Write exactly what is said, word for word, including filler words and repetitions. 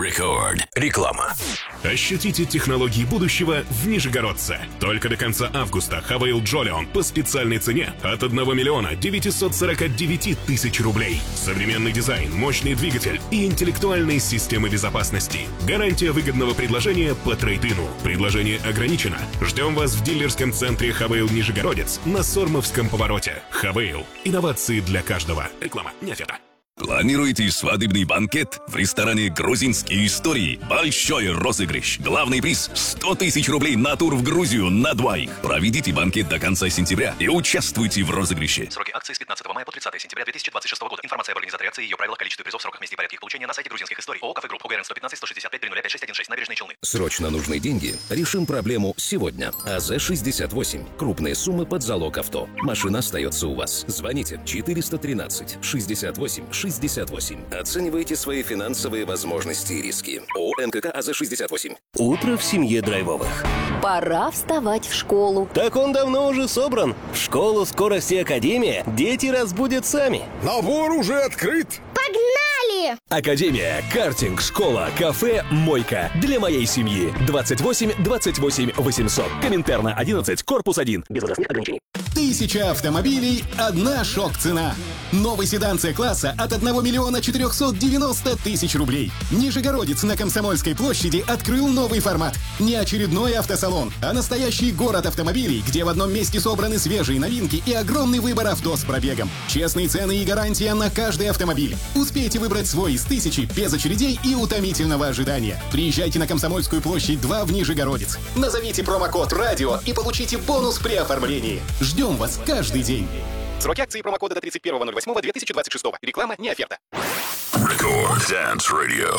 Рекорд. Реклама. Ощутите технологии будущего в Нижегородце. Только до конца августа Хавейл Джолион по специальной цене от одного миллиона девятисот сорока девяти тысяч рублей. Современный дизайн, мощный двигатель и интеллектуальные системы безопасности. Гарантия выгодного предложения по трейд-ину. Предложение ограничено. Ждем вас в дилерском центре Хавейл Нижегородец на Сормовском повороте. Хавейл. Инновации для каждого. Реклама не оферта. Планируете свадебный банкет в ресторане «Грузинские истории»? Большой розыгрыш. Главный приз – сто тысяч рублей на тур в Грузию на двоих. Проведите банкет до конца сентября и участвуйте в розыгрыше. Сроки акции с пятнадцатого мая по тридцатое сентября две тысячи двадцать шестого года. Информация об организаторе акции и ее правилах, количестве призов, сроках, месте и порядке их получения на сайте «Грузинских историй». ООО «Кафе Групп». ОГРН сто пятнадцать сто шестьдесят пять три ноль пять шесть один шесть. Набережные Челны. Срочно нужны деньги? Решим проблему сегодня. АЗ шестьдесят восемь. Крупные суммы под залог авто. Машина остается у вас. Звоните четыреста тринадцать шестьдесят восемь шестьдесят восемь. Оценивайте свои финансовые возможности и риски. ООО «МКК АЗ шестьдесят восемь». Утро в семье Драйвовых. Пора вставать в школу. Так он давно уже собран. В школу «Скорость и Академия» дети разбудят сами. Набор уже открыт. Погнали! Академия, картинг, школа, кафе, мойка. Для моей семьи. двадцать восемь двадцать восемь восемьсот. Коминтерна одиннадцать, корпус один. Без возрастных ограничений. Тысяча автомобилей, одна шок-цена. Новый седан С-класса от одного миллиона четырехсот девяноста тысяч рублей. Нижегородец на Комсомольской площади открыл новый формат. Не очередной автосалон, а настоящий город автомобилей, где в одном месте собраны свежие новинки и огромный выбор авто с пробегом. Честные цены и гарантия на каждый автомобиль. Успейте выбрать свой из тысячи, без очередей и утомительного ожидания. Приезжайте на Комсомольскую площадь два в Нижегородец. Назовите промокод «Радио» и получите бонус при оформлении. Ждем вас каждый день. Сроки акции и промокода до тридцать первого ноль восьмого две тысячи двадцать шестого. Реклама не оферта. Рекорд Dance Radio.